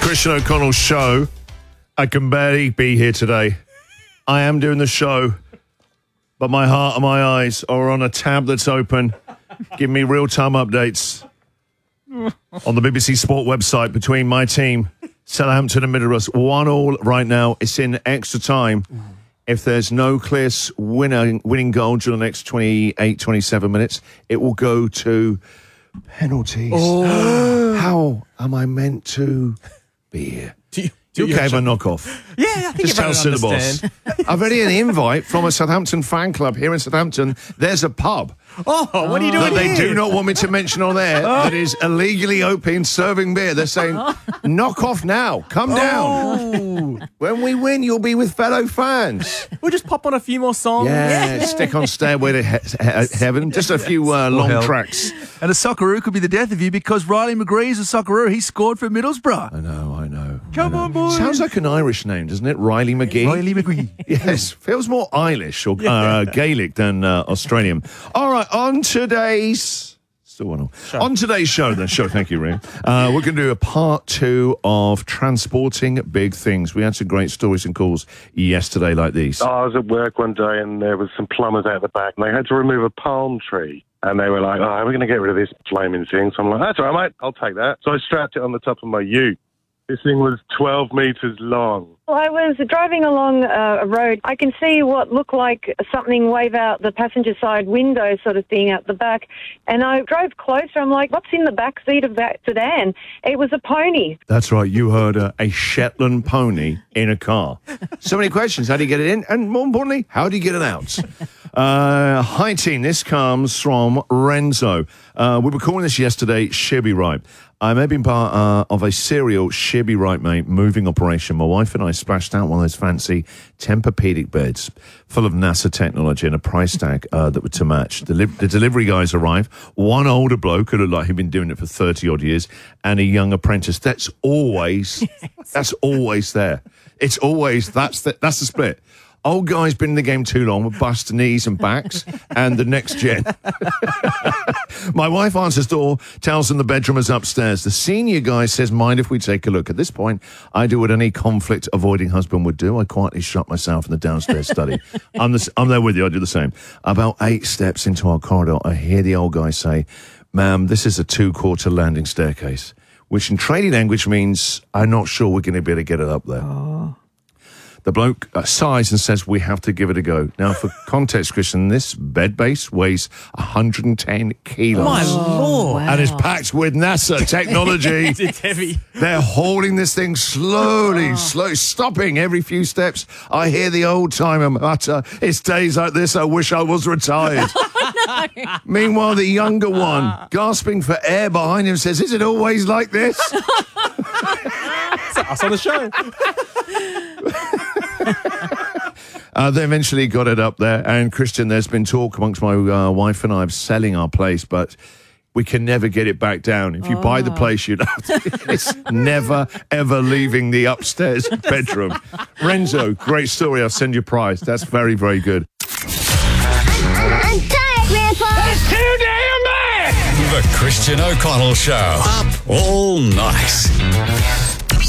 Christian O'Connell show. I can barely be here today. I am doing the show, but my heart and my eyes are on a tab that's open. Give me real-time updates on the BBC Sport website between my team, Southampton and Middlesbrough. 1-1 right now. It's in extra time. If there's no clear winning goal during the next 28, 27 minutes, it will go to penalties. Oh. How am I meant to be here? You gave a knockoff. Yeah, I think just tell to the boss. I've already an invite from a Southampton fan club here in Southampton. There's a pub. Oh, what are you doing that here? They do not want me to mention on air that is illegally open, serving beer. They're saying, knock off now. Come down. When we win, you'll be with fellow fans. We'll just pop on a few more songs. Yeah, stick on Stairway to Heaven. Just a few long tracks. And a Socceroo could be the death of you because Riley McGree's a Socceroo. He scored for Middlesbrough. I know. Come on, boys. Sounds like an Irish name, doesn't it? Riley McGee. Riley McGee. Yes, feels more Irish or Gaelic than Australian. All right, on today's show, thank you, Ray. We're going to do a part 2 of transporting big things. We had some great stories and calls yesterday like these. I was at work one day and there was some plumbers out the back and they had to remove a palm tree. And they were like, we're going to get rid of this flaming thing. So I'm like, that's all right, mate, I'll take that. So I strapped it on the top of my ute. This thing was 12 metres long. Well, I was driving along a road. I can see what looked like something wave out the passenger side window sort of thing out the back. And I drove closer. I'm like, what's in the back seat of that sedan? It was a pony. That's right. You heard a Shetland pony in a car. So many questions. How do you get it in? And more importantly, how do you get it out? Hi, team. This comes from Renzo. We were calling this yesterday, Shibby Right. I may have been part of a serial Shibby Right, mate, moving operation. My wife and I splashed out one of those fancy Tempur-Pedic beds full of NASA technology and a price tag that were to match. The delivery guys arrived. One older bloke who looked like he'd been doing it for 30-odd years and a young apprentice. That's always there. It's always, that's the split. Old guy's been in the game too long with bust knees and backs, and the next gen. My wife answers the door, tells them the bedroom is upstairs. The senior guy says, mind if we take a look? At this point, I do what any conflict-avoiding husband would do. I quietly shut myself in the downstairs study. I'm there with you. I do the same. About 8 steps into our corridor, I hear the old guy say, ma'am, this is a 2-quarter landing staircase, which in trading language means I'm not sure we're going to be able to get it up there. Oh. The bloke sighs and says, we have to give it a go. Now, for context, Christian, this bed base weighs 110 kilos. My Lord. And is packed with NASA technology. It's heavy. They're hauling this thing slowly, stopping every few steps. I hear the old-timer mutter, it's days like this, I wish I was retired. Oh, no. Meanwhile, the younger one, gasping for air behind him, says, is it always like this? Us on the show. They eventually got it up there, and Christian, there's been talk amongst my wife and I of selling our place, but we can never get it back down. If you buy the place, you'd have to, it's never, ever leaving the upstairs bedroom. Renzo, great story. I'll send you a prize. That's very, very good. I'm tired, Grandpa. That's too damn bad. The Christian O'Connell Show. Up all night.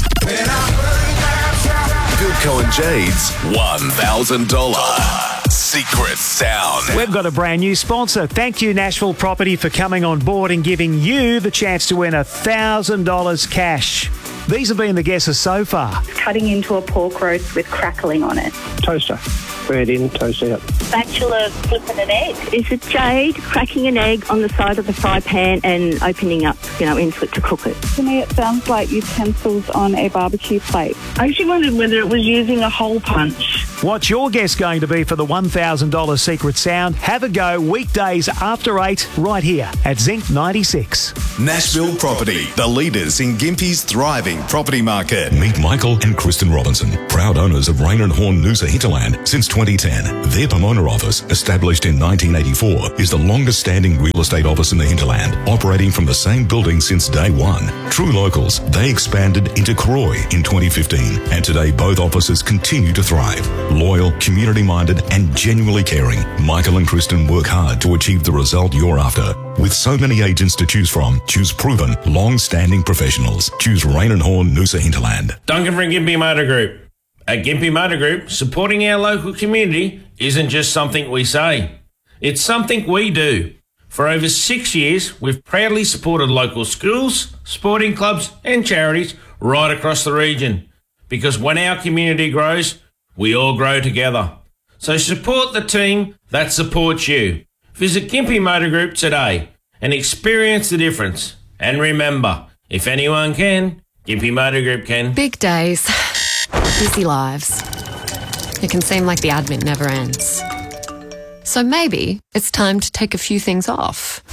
Bilko and Jade's $1,000 secret sound. We've got a brand new sponsor. Thank you, Nashville Property, for coming on board and giving you the chance to win $1,000 cash. These have been the guesses so far. Cutting into a pork roast with crackling on it. Toaster. Bread in, toast out. Spatula flipping an egg. Is it Jade cracking an egg on the side of the fry pan and opening up, into it to cook it? To me, it sounds like utensils on a barbecue plate. I actually wondered whether it was using a hole punch. What's your guess going to be for the $1,000 secret sound? Have a go weekdays after 8 right here at Zinc 96. Nashville Property, the leaders in Gympie's thriving property market. Meet Michael and Kristen Robinson, proud owners of Rain and Horn Noosa Hinterland since 2010. Their Pomona office, established in 1984, is the longest-standing real estate office in the hinterland, operating from the same building since day one. True locals, they expanded into Croy in 2015, and today both offices continue to thrive. Loyal, community-minded, and genuinely caring, Michael and Kristen work hard to achieve the result you're after. With so many agents to choose from, choose proven, long-standing professionals. Choose Rain and Horn Noosa Hinterland. Duncan from Gympie Motor Group. At Gympie Motor Group, supporting our local community isn't just something we say. It's something we do. For over 6 years, we've proudly supported local schools, sporting clubs and charities right across the region. Because when our community grows, we all grow together. So support the team that supports you. Visit Gympie Motor Group today and experience the difference. And remember, if anyone can, Gympie Motor Group can. Big days, busy lives. It can seem like the admin never ends. So maybe it's time to take a few things off.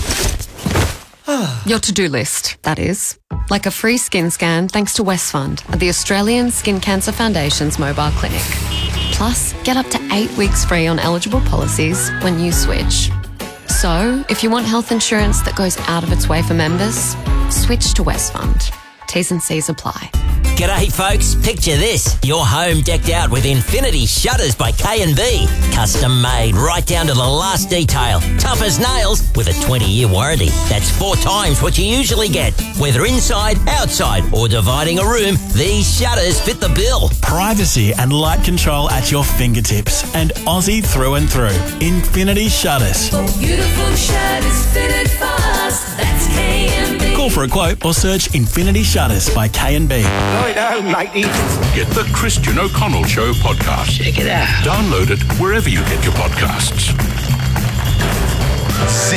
Your to-do list, that is. Like a free skin scan thanks to Westfund at the Australian Skin Cancer Foundation's mobile clinic. Plus, get up to 8 weeks free on eligible policies when you switch. So, if you want health insurance that goes out of its way for members, switch to Westfund. T's and C's apply. G'day folks, picture this. Your home decked out with Infinity Shutters by K&B. Custom made right down to the last detail. Tough as nails with a 20-year warranty. That's 4 times what you usually get. Whether inside, outside or dividing a room, these shutters fit the bill. Privacy and light control at your fingertips. And Aussie through and through. Infinity Shutters. Beautiful shutters fitted fast. That's K&B. Call for a quote or search Infinity Shutters by K&B. Get the Christian O'Connell Show podcast. Check it out. Download it wherever you get your podcasts.